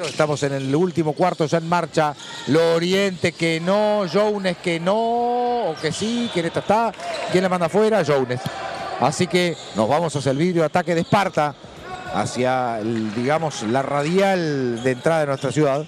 pero estamos en el último cuarto ya en marcha. Oriente que no, Jones que no, o que sí, que esta está. ¿Quién la manda afuera? Jones. Así que nos vamos hacia el vidrio de ataque de Esparta, hacia, digamos, la radial de entrada de nuestra ciudad,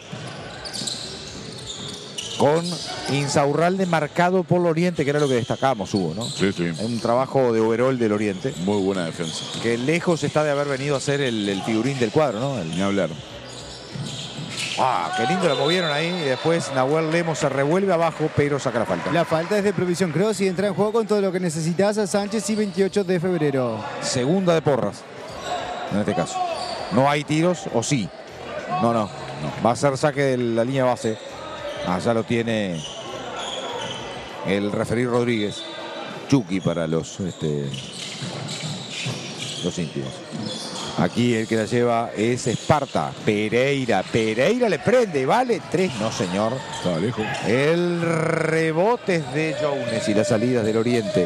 con Insaurralde marcado por el Oriente, que era lo que destacábamos, Hugo, ¿no? Sí, sí. Un trabajo de overall del Oriente. Muy buena defensa. Que lejos está de haber venido a ser el figurín del cuadro, ¿no? Ni hablar. Ah, qué lindo la movieron ahí. Y después Nahuel Lemos se revuelve abajo, pero saca la falta. La falta es de Provisión Cross y entra en juego con todo lo que necesitas a Sánchez y 28 de febrero. Segunda de Porras, en este caso. No hay tiros, o sí. No. Va a ser saque de la línea base. Allá lo tiene el referí Rodríguez. Chucky para los íntimos. Aquí el que la lleva es Esparta. Pereira le prende, vale 3. No, señor. Estaba lejos. El rebote es de Jones y las salidas del Oriente.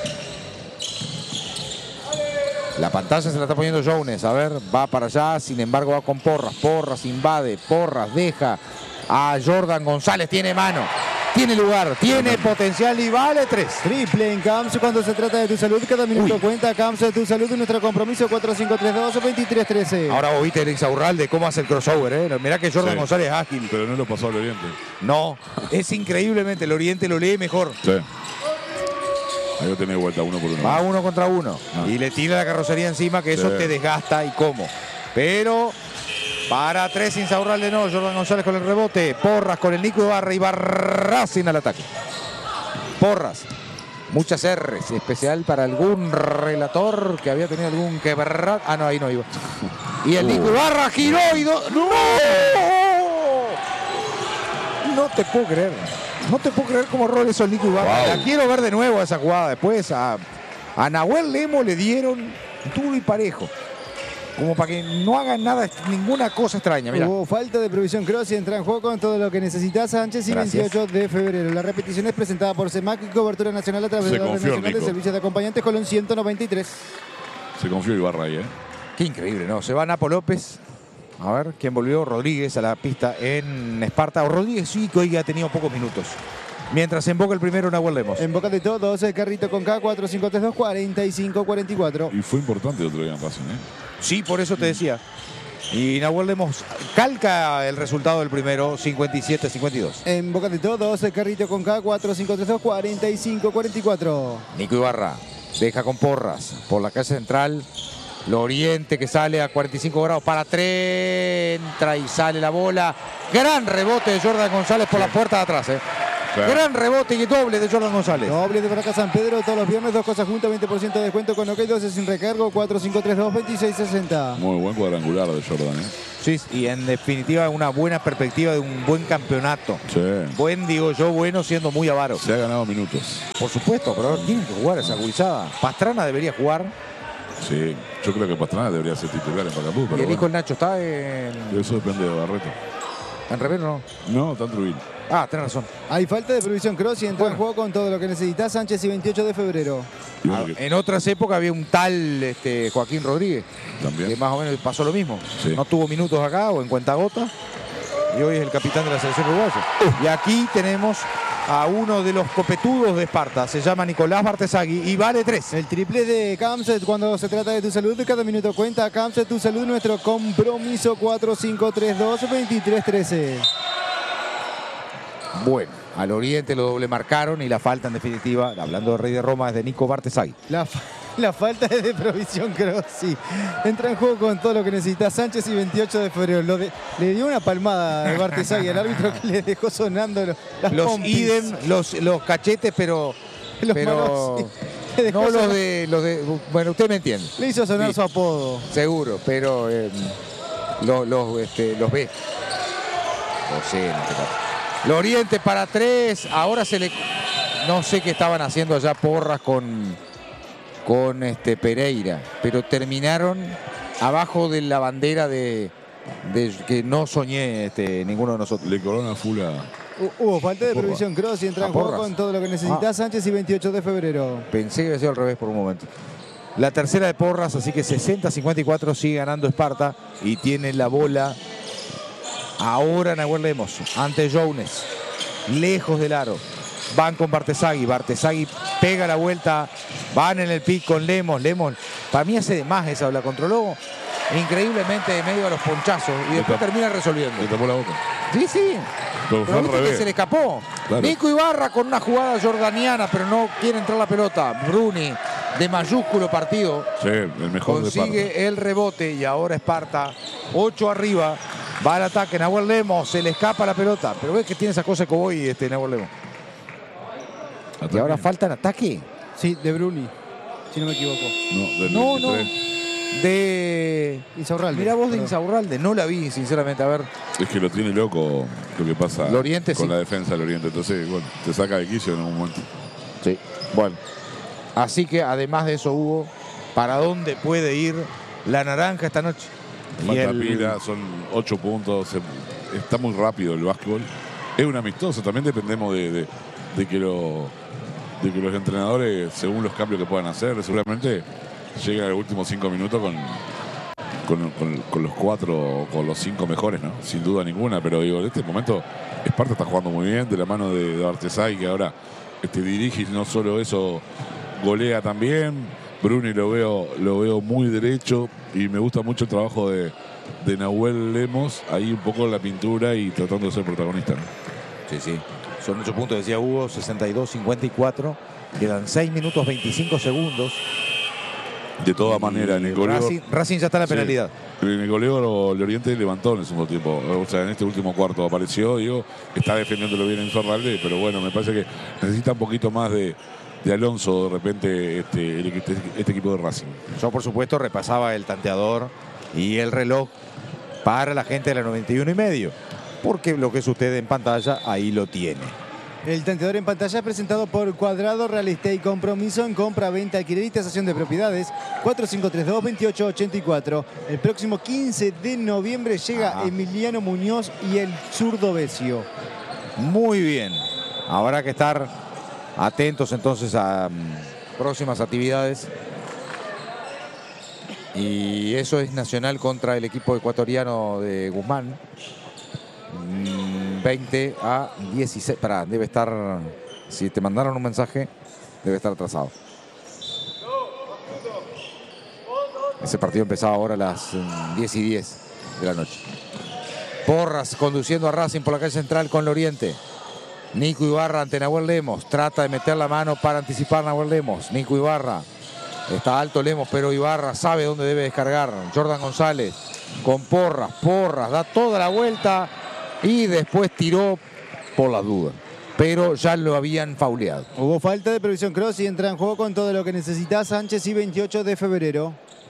La pantalla se la está poniendo Jones. A ver, va para allá. Sin embargo, va con Porras. Porras invade. Porras deja a Jordan González. Tiene mano. Tiene lugar, tiene potencial y vale 3. Triple en Camps cuando se trata de tu salud. Cada minuto cuenta. Camps de tu salud. Nuestro compromiso 4-5-3-2-23-13. Ahora vos viste el Insaurralde cómo hace el crossover, ¿eh? Mirá que Jordan González es ágil. Pero no lo pasó al Oriente. No, es increíblemente. El Oriente lo lee mejor. Sí. Ahí lo tenés vuelta 1 por 1. Va 1 contra 1. Y le tira la carrocería encima, que eso te desgasta y cómo. Pero para 3 Insaurralde no. Jordan González con el rebote. Porras con el Nico Ibarra y Barracin al ataque. Porras. Muchas R's. Especial para algún relator que había tenido algún quebrar. Ah, no, ahí no iba. Y el Nico Ibarra giró y... ¡No! No te puedo creer. No te puedo creer cómo rola eso el Nico Ibarra. Wow. La quiero ver de nuevo esa jugada después. A Nahuel Lemos le dieron duro y parejo. Como para que no hagan nada, ninguna cosa extraña. Mirá. Hubo falta de Provisión Cross y entra en juego con todo lo que necesitas Sánchez y 28 de febrero. La repetición es presentada por CEMAC y cobertura nacional a través de la Red Nacional de Servicios de Acompañantes Colón 193. Se confió Ibarra ahí, ¿eh? Qué increíble, ¿no? Se va Napo López. A ver, ¿quién volvió? Rodríguez a la pista en Esparta. O Rodríguez sí que hoy ha tenido pocos minutos. Mientras en boca el primero Nahuel Lemos. En boca de todos, el carrito con K, 4-5-3-2, 45-44. Y fue importante el otro día en Racing, ¿eh? Sí, por eso te decía. Y Nahuel Lemos calca el resultado del primero, 57-52. En boca de todos, el carrito con K, 4-5-3-2, 45-44. Nico Ibarra deja con Porras por la calle central. Lo Oriente que sale a 45 grados para 3. Entra y sale la bola. Gran rebote de Jordan González por la puerta de atrás, ¿eh? Claro. Gran rebote y doble de Jordan González. Doble de Barraca San Pedro todos los viernes, 2 cosas juntas, 20% de descuento con OK, 12 sin recargo, 4-5-3-2, 26-60. Muy buen cuadrangular de Jordan, ¿eh? Sí, y en definitiva una buena perspectiva de un buen campeonato. Sí. Buen, digo yo, bueno siendo muy avaro. Se ha ganado minutos. Por supuesto, pero tienen que jugar esa gurizada. Pastrana debería jugar. Sí, yo creo que Pastrana debería ser titular en Pacapú. Y el hijo del Nacho está en... Eso depende de Barreto. ¿En Rivero no? No, está en Trujillo. Ah, tenés razón. Hay falta de Provisión Cross y entra en juego con todo lo que necesitas Sánchez y 28 de febrero. En otras épocas había un tal Joaquín Rodríguez. También. Que más o menos pasó lo mismo. Sí. No tuvo minutos acá o en cuentagota. Y hoy es el capitán de la selección uruguaya. Y aquí tenemos a uno de los copetudos de Esparta. Se llama Nicolás Bartesagui y vale 3. El triple de Camps cuando se trata de tu salud. Cada minuto cuenta. Camps de tu salud. Nuestro compromiso 4-5-3-2, 23-13. Bueno, al Oriente lo doble marcaron y la falta en definitiva, hablando de Rey de Roma, es de Nico Bartesagui. La falta es de Provisión Cross, sí. Entra en juego con todo lo que necesita Sánchez y 28 de febrero. Le dio una palmada de Bartesagui al árbitro que le dejó sonando los idem, los cachetes, pero manos, sí. No los de... Bueno, usted me entiende. Le hizo sonar sí, su apodo. Seguro, pero los ve. O sea, Lo Oriente para 3. Ahora se le... No sé qué estaban haciendo allá Porras con Pereira, pero terminaron abajo de la bandera de que no soñé ninguno de nosotros. Le corona full a... Hubo falta de Provisión Cross y entra en juego con todo lo que necesita Sánchez y 28 de febrero. Pensé que había sido al revés por un momento. La tercera de Porras, así que 60-54 sigue ganando Esparta y tiene la bola Ahora Nahuel Lemos ante Jones. Lejos del aro. Van con Bartesagui. Bartesagui pega la vuelta. Van en el pick con Lemos. Lemos, para mí hace de más esa. La controló increíblemente de medio a los ponchazos. Y después termina resolviendo. Le tapó la boca. Sí, sí. Pero fue al viste que revés. se le escapó. Claro. Nico Ibarra con una jugada jordaniana, pero no quiere entrar la pelota. Bruni, de mayúsculo partido, Sí, el mejor de Esparta. consigue el rebote y ahora Esparta, 8 arriba, va al ataque. Nahuel Lemos, se le escapa la pelota. Pero ves que tiene esa cosa de cowboy Nahuel Lemos. Ataque. Y ahora falta en ataque. Sí, de Bruni, si no me equivoco. No, del No, 23. De... Insaurralde. Mirá vos de Perdón. Insaurralde, no la vi sinceramente. A ver, Es que lo tiene loco lo que pasa El Oriente, con sí. la defensa del Oriente. Entonces, bueno, te saca de quicio en un momento. sí. Bueno, así que además de eso, Hugo, ¿para dónde puede ir la naranja esta noche? Y Falta el- pila, son 8 puntos. Está muy rápido el básquetbol. Es un amistoso. También dependemos de que los entrenadores, según los cambios que puedan hacer, seguramente lleguen a los últimos 5 minutos con los 4 o con los 5 mejores, ¿no? Sin duda ninguna. Pero digo, en este momento Esparta está jugando muy bien de la mano de Bartesagui, que ahora dirige y no solo eso, golea también. Bruni lo veo muy derecho y me gusta mucho el trabajo de Nahuel Lemos, ahí un poco en la pintura y tratando de ser protagonista, ¿no? Sí, sí. Son 8 puntos, decía Hugo, 62-54. Quedan 6 minutos 25 segundos. De todas maneras, en el goleo, Racing ya está en la Sí. penalidad. en el goleo el Oriente levantó en el segundo tiempo. O sea, en este último cuarto apareció, digo, está defendiéndolo bien en Insaurralde, pero bueno, me parece que necesita un poquito más de Alonso de repente este equipo de Racing. Yo, por supuesto, repasaba el tanteador y el reloj para la gente de la 91,5. Porque lo que es usted en pantalla, ahí lo tiene. El tanteador en pantalla presentado por Cuadrado Real Estate, compromiso en compra, venta, alquiler y tasación de propiedades. 4532-2884. El próximo 15 de noviembre llega Emiliano Muñoz y el zurdo Besio. Muy bien. Habrá que estar atentos entonces a próximas actividades. Y eso es Nacional contra el equipo ecuatoriano de Guzmán. 20-16. Pará, debe estar. Si te mandaron un mensaje, debe estar atrasado. Ese partido empezaba ahora a las 10:10 de la noche. Porras conduciendo a Racing por la calle central con el Oriente. Nico Ibarra ante Nahuel Lemos. Trata de meter la mano para anticipar a Nahuel Lemos. Nico Ibarra. Está alto Lemos, pero Ibarra sabe dónde debe descargar. Jordan González con Porras. Porras da toda la vuelta y después tiró por las dudas. Pero ya lo habían fauleado. Hubo falta de previsión cross y entra en juego con todo lo que necesita Sánchez y 28 de febrero.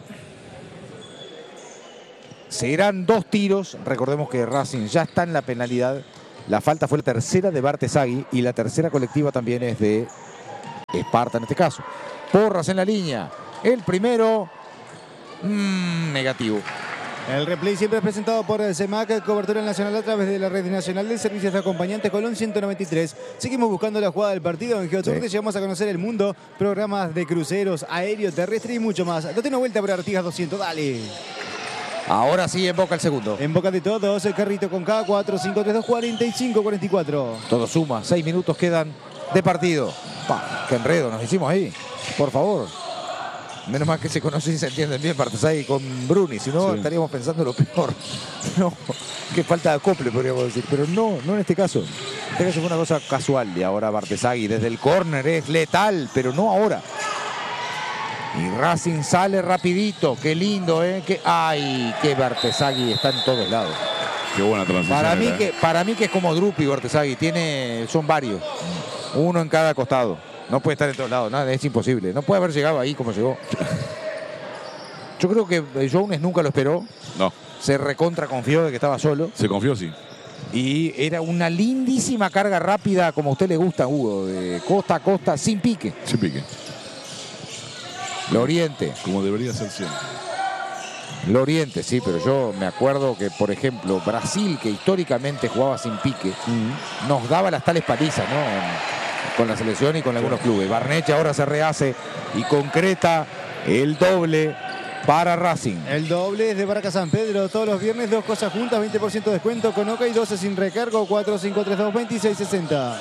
Serán 2 tiros. Recordemos que Racing ya está en la penalidad. La falta fue la tercera de Bartesagui y la tercera colectiva también es de Esparta en este caso. Porras en la línea. El primero, negativo. El replay siempre es presentado por el CEMAC, cobertura nacional a través de la Red Nacional de Servicios de Acompañantes Colón 193. Seguimos buscando la jugada del partido en GeoTour. Te llevamos a conocer el mundo, programas de cruceros, aéreo, terrestre y mucho más. Date una vuelta por Artigas 200, dale. Ahora sí en boca el segundo. En boca de todos, el carrito con K4, 532, 45, 44. Todo suma. 6 minutos quedan de partido. Qué enredo nos hicimos ahí. Por favor. Menos mal que se conocen y se entienden bien Bartesagui con Bruni. Si no, estaríamos pensando lo peor. No, qué falta de acople, podríamos decir. Pero no en este caso. En este caso fue una cosa casual. Y ahora Bartesagui desde el córner es letal, pero no ahora. Y Racing sale rapidito. Qué lindo, ¿eh? Que Bartesagui está en todos lados. Qué buena transición. Para mí que es como Drupi Bartesagui. Son varios. Uno en cada costado. No puede estar en todos lados. Nada, es imposible. No puede haber llegado ahí como llegó. Yo creo que Jones nunca lo esperó. No. Se recontra confió de que estaba solo. Se confió, sí. Y era una lindísima carga rápida como a usted le gusta, Hugo. De costa a costa, sin pique. Sin pique. Loriente. Como debería ser siempre. Loriente, sí, pero yo me acuerdo que, por ejemplo, Brasil, que históricamente jugaba sin pique, nos daba las tales palizas, ¿no? Con la selección y con algunos clubes. Barneche ahora se rehace y concreta el doble para Racing. El doble es de Barraca San Pedro. Todos los viernes, 2 cosas juntas, 20% de descuento con Oca y 12 sin recargo. 4-5-3-2-26-60.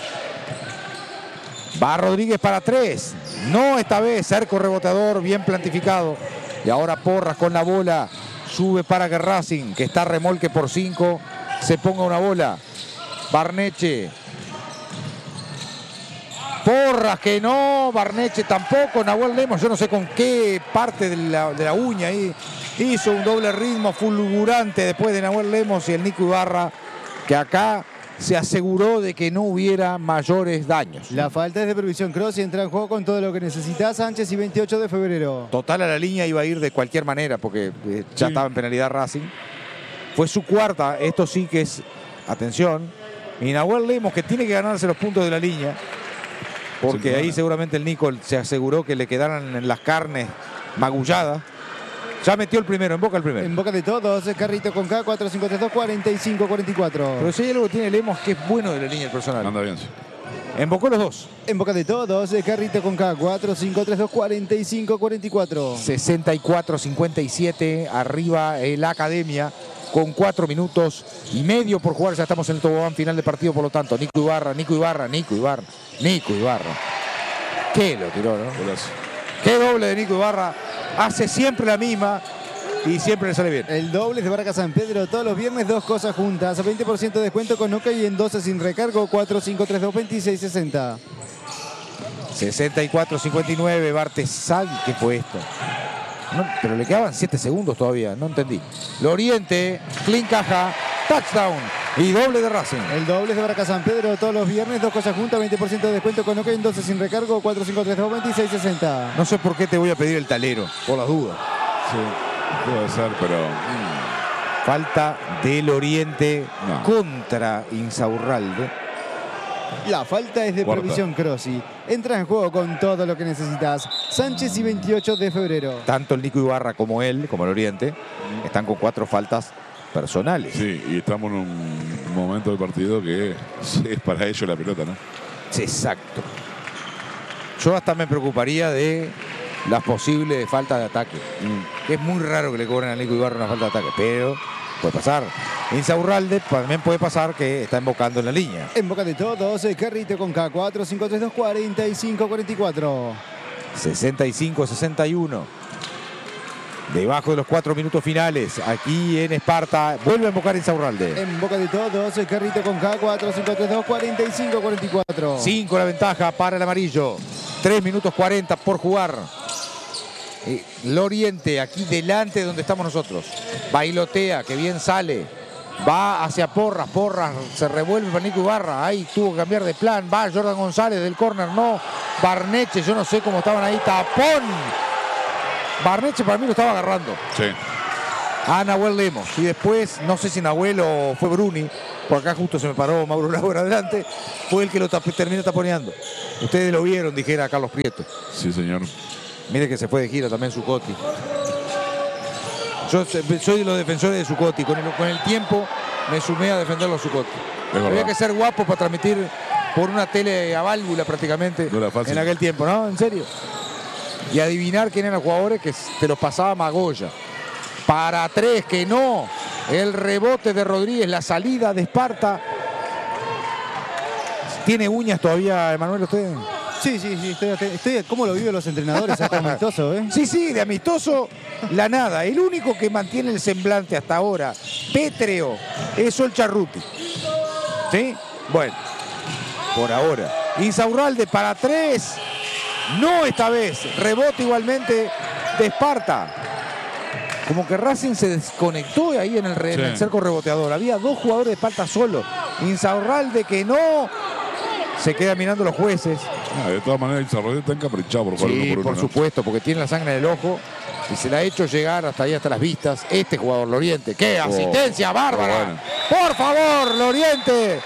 Va Rodríguez para 3. No esta vez. Cerco reboteador, bien plantificado. Y ahora Porras con la bola. Sube para que Racing, que está remolque por 5, se ponga una bola. Barneche. Porras que no. Barneche tampoco. Nahuel Lemos, yo no sé con qué parte de la uña ahí. Hizo un doble ritmo fulgurante después de Nahuel Lemos y el Nico Ibarra, que acá se aseguró de que no hubiera mayores daños. La falta es de Previsión Cross y entra en juego con todo lo que necesita Sánchez y 28 de febrero. Total, a la línea iba a ir de cualquier manera porque ya estaba en penalidad Racing. Fue su cuarta, esto sí que es, atención, y Nahuel Lemos, que tiene que ganarse los puntos de la línea, porque ahí seguramente el Nico se aseguró que le quedaran en las carnes magulladas. Ya metió el primero, en boca el primero. En boca de todos, Carrito con K, 4-5-3-2-45-44. Pero si hay algo que tiene Lemos que es bueno de la línea del personal. Anda bien, sí. Embocó los dos. En boca de todos, Carrito con K, 4-5-3-2-45-44. 64-57, arriba la Academia, con 4 minutos y medio por jugar. Ya estamos en el tobogán final de partido, por lo tanto. Nico Ibarra. ¿Qué lo tiró, no? Qué doble de Nico Ibarra. Hace siempre la misma y siempre le sale bien. El doble es de Barraca San Pedro. Todos los viernes, 2 cosas juntas. 20% de descuento con Oca y en 12 sin recargo. 4-5-3-2-26-60. 64-59. Bartesal, ¿qué fue esto? No, pero le quedaban 7 segundos todavía. No entendí. Loriente, clean caja, touchdown y doble de Racing. El doble es de Barraca San Pedro. Todos los viernes, 2 cosas juntas. 20% de descuento con Oca y en 12 sin recargo. 4-5-3-2-26-60. No sé por qué te voy a pedir el talero, por las dudas. Sí, puede ser, pero... Falta del Oriente contra Insaurralde. La falta es de Previsión Crossi. Entra en juego con todo lo que necesitas. Sánchez y 28 de febrero. Tanto el Nico Ibarra como él, como el Oriente, están con 4 faltas personales. Sí, y estamos en un momento del partido que es para ellos la pelota, ¿no? Exacto. Yo hasta me preocuparía de las posibles faltas de ataque. Es muy raro que le cobren a Nico Ibarra una falta de ataque, pero puede pasar. Insaurralde también puede pasar que está embocando en la línea. En boca de todos, Carrito con K, 4-5-3-2-45-44. 65-61. Debajo de los 4 minutos finales, aquí en Esparta, vuelve a embocar Insaurralde. En boca de todos, Carrito con K, 4-5-3-2-45-44. 5 la ventaja para el amarillo. 3 minutos 40 por jugar. El Oriente, aquí delante donde estamos nosotros. Bailotea, que bien sale. Va hacia Porras. Porras se revuelve para Nico Ibarra. Ahí tuvo que cambiar de plan. Va Jordan González del córner, no. Barneche, yo no sé cómo estaban ahí. Tapón. Barneche para mí lo estaba agarrando. Sí. A Nahuel Lemos. Y después, no sé si Nahuel o fue Bruni. Por acá justo se me paró Mauro Laura adelante. Fue el que lo terminó taponeando. Ustedes lo vieron, dijera Carlos Prieto. Sí, señor. Mire que se fue de gira también Zucotti. Yo soy de los defensores de Zucotti. Con el tiempo me sumé a defenderlo a Zucotti. Había que ser guapo para transmitir por una tele a válvula prácticamente no era fácil. En aquel tiempo, ¿no? En serio. Y adivinar quién eran los jugadores que te los pasaba Magoya. Para 3, que no. El rebote de Rodríguez, la salida de Esparta. ¿Tiene uñas todavía, Emanuel, usted? Sí, estoy ¿cómo lo viven los entrenadores? Hasta amistoso, ¿eh? Sí, de amistoso, la nada. El único que mantiene el semblante hasta ahora, pétreo, es Sol Charruti. ¿Sí? Bueno, por ahora. Insaurralde para 3. No esta vez. Rebote igualmente de Esparta. Como que Racing se desconectó ahí en el cerco reboteador. Había 2 jugadores de Esparta solo. Insaurralde que no. Se queda mirando los jueces. De todas maneras, Insaurralde está encaprichado por jugar uno por uno. Por supuesto, porque tiene la sangre en el ojo y se la ha hecho llegar hasta ahí, hasta las vistas. Este jugador, Loriente. ¡Qué asistencia bárbara! Bueno. Por favor, Loriente.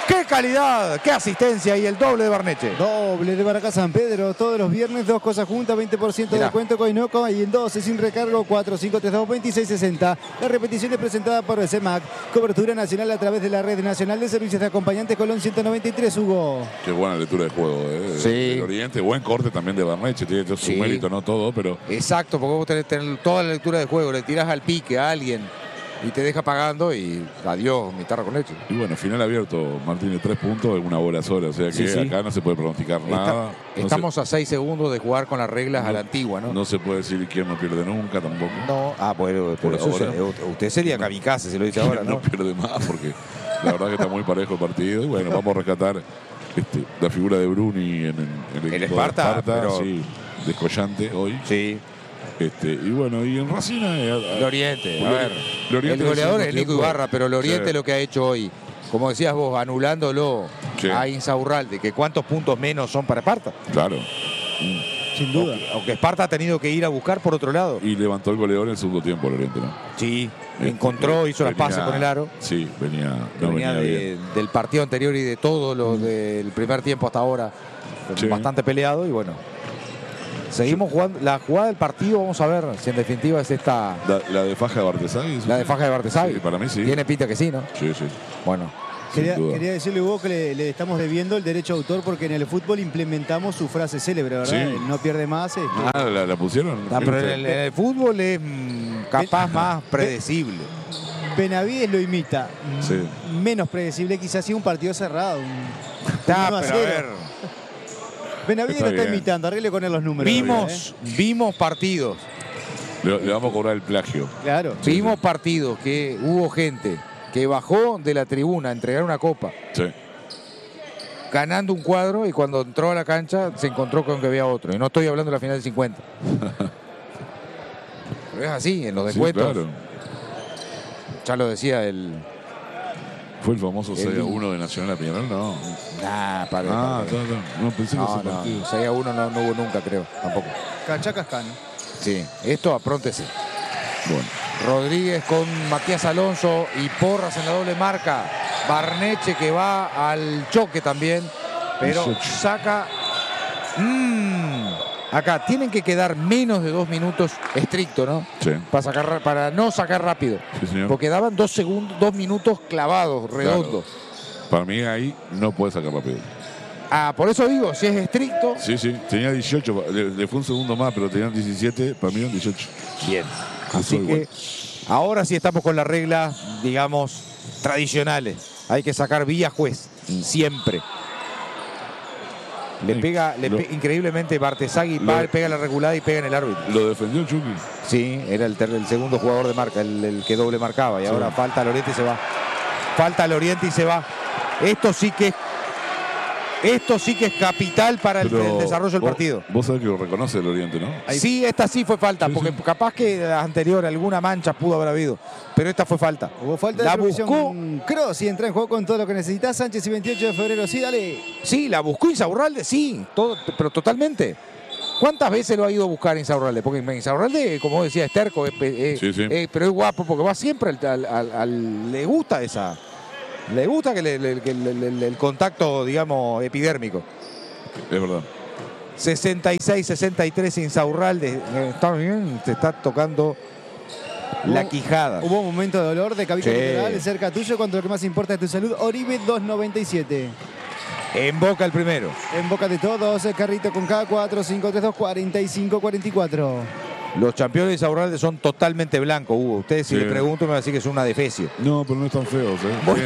¡Qué calidad! ¡Qué asistencia! Y el doble de Barneche. Doble de Baracá San Pedro, todos los viernes, dos cosas juntas, 20% de Mirá. descuento con Inoco y en 12 sin recargo, 4532-2660. La repetición es presentada por el CEMAC, cobertura nacional a través de la Red Nacional de Servicios de Acompañantes Colón 193, Hugo. Qué buena lectura de juego, Sí. del Oriente. Buen corte también de Barneche, tiene todo su Sí. mérito, no todo, pero Exacto, porque vos tenés que tener toda la lectura de juego, le tirás al pique a alguien y te deja pagando y adiós, mi tarra con leche. y bueno, final abierto, Martín de 3 puntos en una bola sola, o sea que Sí, sí. acá no se puede pronosticar nada. Estamos a 6 segundos de jugar con las reglas a la antigua, ¿no? No se puede decir quién no pierde nunca tampoco. No. Ah, bueno, Por pero eso ahora. usted sería kamikaze si lo dice ¿Quién ahora, no ¿no? pierde más? Porque la verdad que está muy parejo el partido. Y bueno, vamos a rescatar la figura de Bruni en el equipo Esparta, de Esparta, pero- sí, descollante hoy. Sí. Y bueno, y en Racina... El Oriente, a ver. el Oriente El goleador del es Nico segundo Ibarra, tiempo. pero el Oriente Sí. lo que ha hecho hoy, como decías vos, anulándolo Sí. a Insaurralde, que cuántos puntos menos son para Esparta. Claro. Sin duda. Aunque Esparta ha tenido que ir a buscar por otro lado. Y levantó el goleador en el segundo tiempo el Oriente, ¿no? Sí, encontró, hizo las pases con el aro. Sí, venía Venía bien. del partido anterior y de todo lo del primer tiempo hasta ahora. Sí. Bastante peleado y bueno. Seguimos jugando. La jugada del partido, vamos a ver si en definitiva es esta. La de Faja de Bartesay. La de Faja de Bartesay. Sí, para mí sí. Tiene pinta que sí, ¿no? Sí, sí. Bueno. Sin duda. Quería decirle, Hugo, que le estamos debiendo el derecho de autor porque en el fútbol implementamos su frase célebre, ¿verdad? Sí. El no pierde más. ¿La pusieron? No, pero en el fútbol es capaz más predecible. Benavides lo imita. Sí. Menos predecible, quizás sí un partido cerrado. Está, 1 a pero a 0. ver. Benavides Está lo está bien. imitando, arregle con él los números. Vimos partidos. Le vamos a cobrar el plagio. Claro. Vimos partidos que hubo gente que bajó de la tribuna a entregar una copa, Sí. ganando un cuadro, y cuando entró a la cancha se encontró con que había otro. Y no estoy hablando de la final del 50. Pero es así, en los Sí, descuentos. claro. Ya lo decía el... ¿Fue el famoso 6-1 de Nacional a Peñarol? No. Nah, padre. No, pensé que No, ese partido. 6-1 no hubo nunca, creo, tampoco. Cachacascán. Sí, esto apróntese. Bueno, Rodríguez con Matías Alonso y Porras en la doble marca. Barneche que va al choque también, pero 18. saca... Acá tienen que quedar menos de 2 minutos estricto, ¿no? sí. Para no sacar rápido. Sí, señor. Porque daban 2 minutos clavados, redondos. Para mí ahí no puede sacar rápido. Ah, por eso digo, si es estricto... Sí, sí. Tenía 18. Le fue un segundo más, pero tenían 17. Para mí eran 18. Bien. Cruzó Así igual. que ahora sí estamos con las reglas, digamos, tradicionales. Hay que sacar vía juez, siempre. Le Sí, pega, increíblemente Bartesagui pega la regulada y pega en el árbitro. Lo defendió Chucky. Sí, era el segundo jugador de marca, el que doble marcaba. Y Sí. ahora falta al Oriente y se va. Falta al Oriente y se va. Esto sí que es capital para el Pero desarrollo del partido. Vos sabés que lo reconoce el Oriente, ¿no? Sí, esta sí fue falta, Sí, porque sí. capaz que la anterior alguna mancha pudo haber habido, pero esta fue falta. Hubo falta La de provisión. buscó. Kroos y entra en juego con todo lo que necesita. Sánchez y 28 de febrero. Sí, dale. Sí, la buscó Insaurralde, sí, pero totalmente. ¿Cuántas veces lo ha ido a buscar Insaurralde? Porque Insaurralde, como decía, es terco, Sí, sí. pero es guapo porque va siempre le gusta esa. Le gusta que el contacto, digamos, epidérmico. Es verdad. 66-63 Insaurralde. Está bien, te está tocando la quijada. Hubo un momento de dolor de cabeza Sí. lateral cerca tuyo cuando lo que más importa es tu salud. Oribe 2.97. En Boca el primero. En boca de todos, Carrito con K4, 5-3-2, 45-44. Los campeones de Insaurralde son totalmente blancos, Hugo. Ustedes, si Sí. le pregunto, me van a decir que es una defecio. No, pero no están feos, ¿eh? Bueno.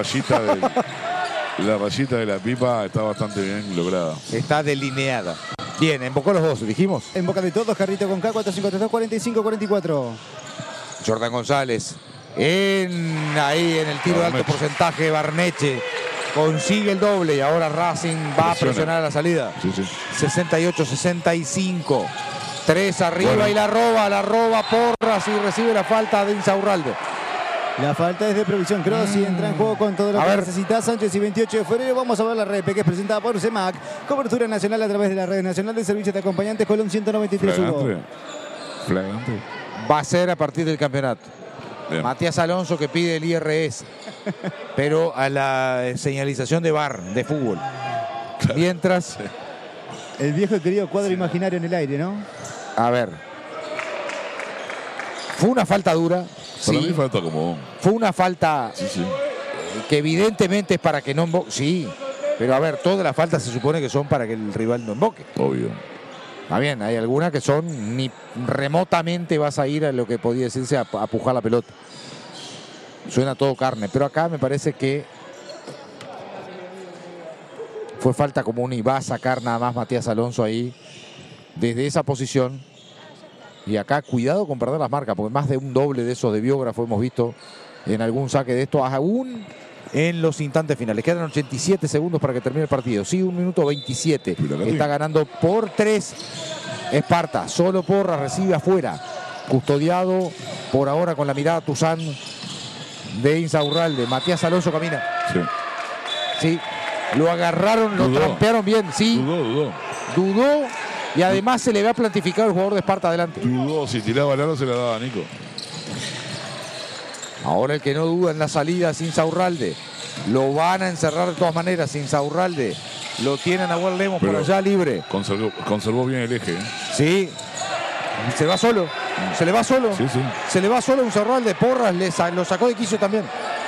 La rayita de la pipa está bastante bien lograda. Está delineada. Bien, embocó los dos, dijimos. En boca de todos, Carrito con K4, 5-3-2, 45-44. Jordan González. Ahí en el tiro de alto Barneche. porcentaje, Barneche consigue el doble y ahora Racing va a Presiona. presionar a la salida. Sí, sí. 68-65. 3 arriba Bueno. y la roba Porras y recibe la falta de Insaurralde. La falta es de provisión. Kroos y entra en juego con todo lo A que ver. necesita. Sánchez y 28 de febrero. Vamos a ver la red que es presentada por CEMAC. Cobertura nacional a través de la Red Nacional de Servicios de Acompañantes Colón 193. Hugo. Flagrante. Flagrante. Va a ser a partir del campeonato. Bien. Matías Alonso que pide el IRS, pero a la señalización de VAR, de fútbol. Mientras, El viejo y querido cuadro imaginario en el aire, ¿no? a ver, fue una falta dura. Para mí Sí, falta como... fue una falta Sí, sí. que evidentemente es para que no emboque. Sí, pero a ver, todas las faltas se supone que son para que el rival no emboque. Obvio. Está bien, hay algunas que son ni remotamente vas a ir a lo que podía decirse a pujar la pelota. Suena todo carne, pero acá me parece que fue falta común y va a sacar nada más Matías Alonso ahí desde esa posición. Y acá cuidado con perder las marcas, porque más de un doble de esos de biógrafo hemos visto en algún saque de esto, aún en los instantes finales. Quedan 87 segundos para que termine el partido. Sí, 1 minuto 27. Está ganando por 3 Esparta. Solo Porras recibe afuera. Custodiado por ahora con la mirada Tuzán de Insaurralde. Matías Alonso camina. Sí. Sí, lo agarraron, lo Dudó. trampearon bien. Sí, Dudó. dudó y además se le va a plantificar el jugador de Esparta adelante. Dudó. Si tiraba el aro se la daba a Nico. Ahora el que no duda en la salida es Insaurralde. Lo van a encerrar de todas maneras. Insaurralde lo tienen a Nahuel Lemos por Pero allá libre. Conservó bien el eje. Sí, se va solo. Se le va solo. Sí, sí. Se le va solo Insaurralde. Porras lo sacó de quicio también.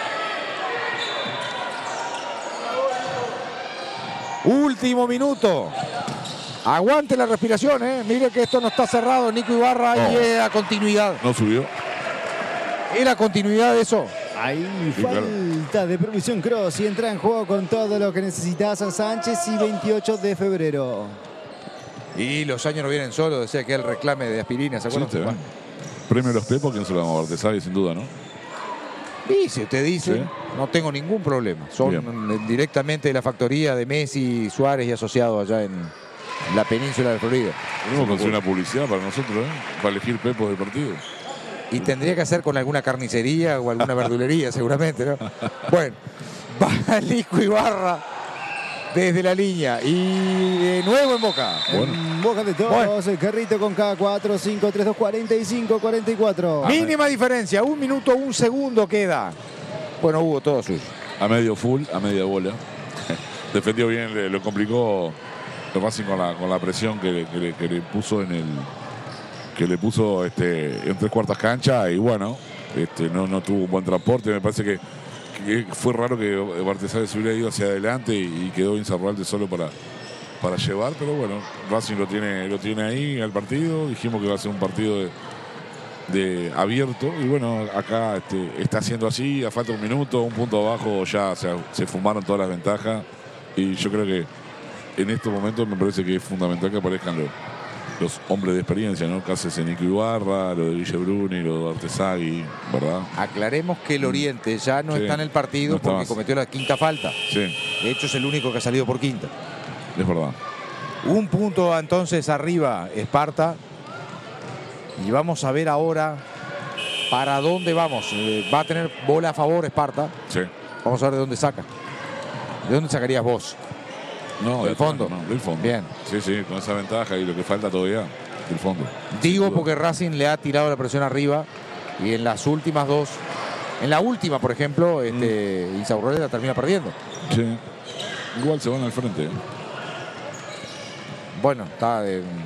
Último minuto. Aguante la respiración, ¿eh? Mire que esto no está cerrado. Nico Ibarra y es la continuidad. No subió. Es la continuidad de eso. Ahí Sí, falta de provisión Cross y entra en juego con todo lo que necesitas a Sánchez y 28 de febrero. Y los años no vienen solos, decía que el reclame de aspirina, ¿se Sí, acuerdan? te Bueno. Premio a los Pepos, ¿quién se lo vamos a dar? Te sabe sin duda, ¿no? Y si usted dice, Sí. no tengo ningún problema. Son Bien. directamente de la factoría de Messi, Suárez y asociados allá en la península de Florida. Tenemos que conseguir una publicidad para nosotros, ¿eh? Para elegir Pepos del partido. Y tendría que hacer con alguna carnicería o alguna verdulería, seguramente, ¿no? Bueno, va Nico Ibarra desde la línea y de nuevo en Boca. Bueno. En boca de todos, el carrito con K4, 5, 3, 2, 45, 44. Mínima diferencia, 1 minuto, 1 segundo queda. Bueno, Hugo, todo suyo. A medio full, a media bola. Defendió bien, lo complicó el Racing con la presión que le puso en el... que le puso en 3/4 cancha y bueno, no tuvo un buen transporte. Me parece que fue raro que Bartesare se hubiera ido hacia adelante y quedó Insaurralde solo para llevar, pero bueno, Racing lo tiene ahí al partido. Dijimos que va a ser un partido de abierto y bueno, acá está haciendo así, a falta de 1 minuto, 1 punto abajo, ya se fumaron todas las ventajas y yo creo que en estos momentos me parece que es fundamental que aparezcan los hombres de experiencia, ¿no? Cáceres, Nico Ibarra, lo de Guille Bruni, lo de Artesagui, ¿verdad? Aclaremos que el Oriente ya no Sí, está en el partido no está porque más. cometió la 5ª falta. Sí, De hecho, es el único que ha salido por 5ª. es verdad. 1 punto entonces arriba Esparta. Y vamos a ver ahora para dónde vamos. Va a tener bola a favor Esparta. Sí. Vamos a ver de dónde saca. ¿De dónde sacarías vos? No, ¿Del fondo? No, del fondo. Bien. Sí, con esa ventaja y lo que falta todavía, del fondo. Digo Sin duda. porque Racing le ha tirado la presión arriba y en las últimas dos, en la última, por ejemplo, Insaurralde la termina perdiendo. Sí. Igual se van al frente. Bueno, está